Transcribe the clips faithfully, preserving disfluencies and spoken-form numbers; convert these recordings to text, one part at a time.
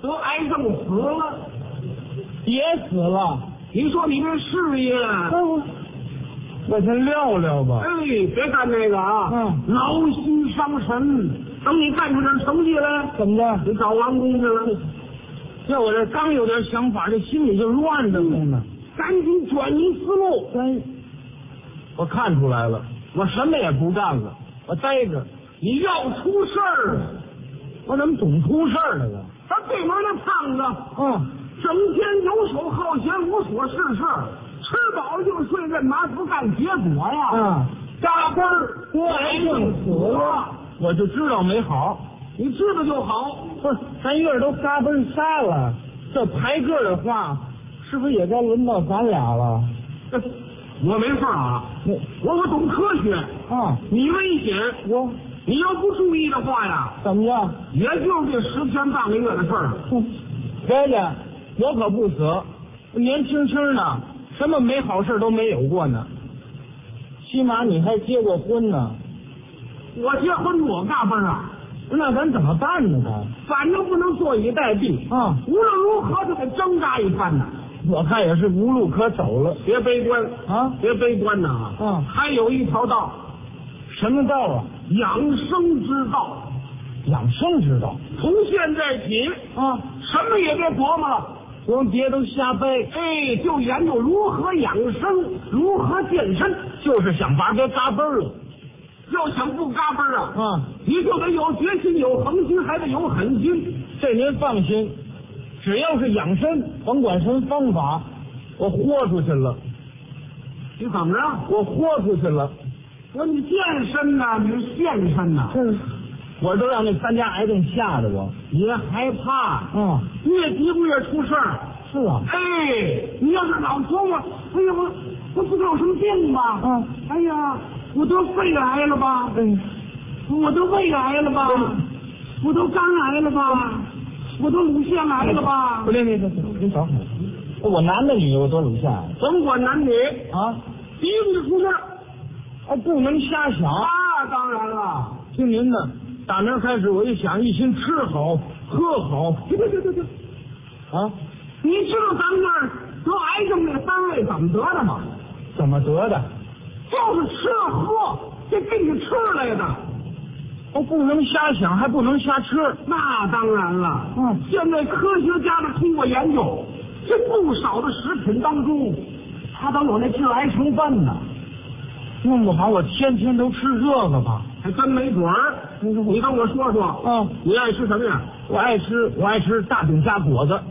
得癌症死了， 也死了。 你说你这事业， 我我先撂撂吧。 哎，别干这个啊！ 嗯， 劳心伤神。等你干出点成绩来， 怎么着？ 你找王工去了。 要我这刚有点想法，这心里就乱着呢。 赶紧转移思路。 哎，我看出来了，我什么也不干了，我待着。 你要出事儿， 我怎么总出事儿了呢？ 他对门那胖子， 嗯， 整天游手好闲，无所事事，吃饱就睡，认马不干，结果呀， 嗯， 嘎嘣儿得癌症死了。我就知道没好， 你知道就好。 不是，咱院都嘎嘣杀了，这排个的话，是不是也该轮到咱俩了？ 我没事啊，我我懂科学啊， 你危险， 我你要不注意的话呀， 怎么样？ 也就是这十天半个月的事儿。 姐姐，我可不死，年轻轻的，什么没好事都没有过呢。起码你还结过婚呢。 我结婚我嘎嘣啊， 那咱怎么办呢？咱反正不能坐以待毙啊， 无论如何就得挣扎一番呢。 我看也是无路可走了。 别悲观啊， 别悲观呐！ 嗯， 还有一条道， 什么道啊？ 养生之道。 养生之道。 从现在起啊， 什么也别琢磨了， 我们别都瞎背， 哎，就研究如何养生，如何健身， 就是想法别嘎嘣了。 要想不嘎嘣啊， 啊， 你就得有决心、有恒心，还得有狠心。 这您放心，只要是养生，甭管什么方法，我豁出去了。 你怎么着？ 我豁出去了。 我你健身呐，你是现身呐。 嗯，我都让那三家癌症吓得我也害怕。 嗯， 越急不越出事儿。 是啊。 哎，你要是老琢磨，哎呀，我我不知道有什么病吧？ 嗯。 哎呀，我得肺癌了吧？ 嗯。 我得胃癌了吧？ 嗯、 我得肝癌了吧？我得乳腺癌了吧？ 不对，别别别，您等会儿。我男的女的我多乳腺癌。 甭管男女啊， 一定就出事儿。 啊，不能瞎想。 那当然了。 听您的，打明儿开始我就想一心吃好喝好。 对对对对对。 啊， 你知道咱们那儿得癌症那单位怎么得的吗？ 怎么得的？ 就是吃喝，这病是吃来的。 我不能瞎想，还不能瞎吃。 那当然了。 嗯， 现在科学家们通过研究，这不少的食品当中，它都有那致癌成分呢。 弄不好我天天都吃这个吧？ 还真没准儿。你跟我说说， 嗯， 你爱吃什么呀？ 我爱吃，我爱吃大饼加果子。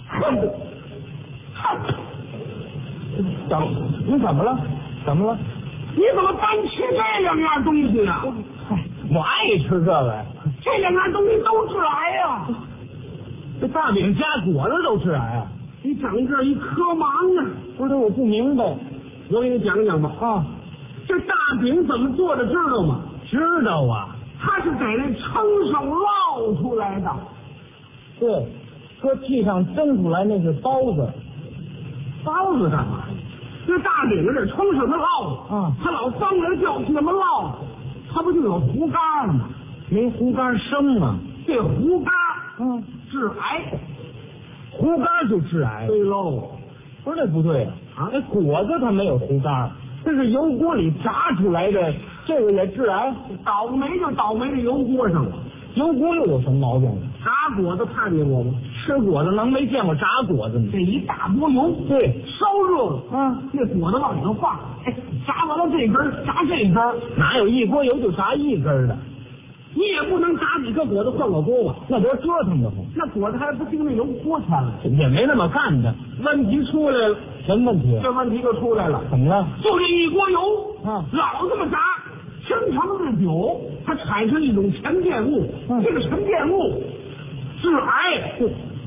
怎么？你怎么了？怎么了？ 你怎么单吃这两样东西啊？ 我爱吃这个呀。 这两样东西都致癌呀！ 这大饼加果子都致癌啊！ 你整这一科盲啊！ 不是，我不明白。 我给你讲讲吧。 啊， 这大饼怎么做的知道吗？ 知道啊。 它是在那称上烙出来的。 对，搁屉上蒸出来那是包子。 包子干嘛？这大饼这称上它烙子啊， 它老翻来吊去那么烙，它不就有糊干吗？ 没糊干生啊。 这糊干， 嗯， 致癌。 糊干就致癌。 对喽。 不是，那不对啊！那果子它没有糊干，这是油锅里炸出来的，这个也致癌。 倒霉就倒霉在油锅上了。 油锅又有什么毛病？ 炸果子看见过吗？ 吃果子能没见过炸果子吗？ 这一大锅油， 对， 烧热了， 啊， 那果子往里头放，哎，炸完了这根儿，炸这根儿， 哪有一锅油就炸一根的？ 你也不能炸几个果子换个锅吧， 那多折腾的慌。 那果子还不经那油锅钱了， 也没那么干的。 问题出来了。 什么问题？ 这问题就出来了。 怎么了？ 就这一锅油， 啊， 老这么炸，经常日久，它产生一种沉淀物， 嗯、 这个沉淀物致癌。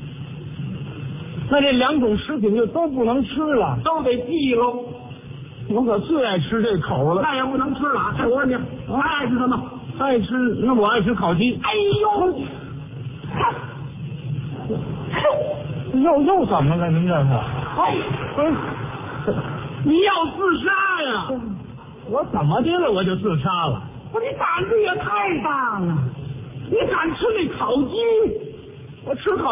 那这两种食品就都不能吃了， 都得忌喽。 我可最爱吃这口了。 那也不能吃了。哎，我问你，还爱吃什么？ 爱吃，那我爱吃烤鸡。 哎呦， 又又怎么了？您这是？ 哎，你要自杀呀？ 我怎么的了？我就自杀了？ 不，你胆子也太大了！你敢吃那烤鸡？ 我吃烤。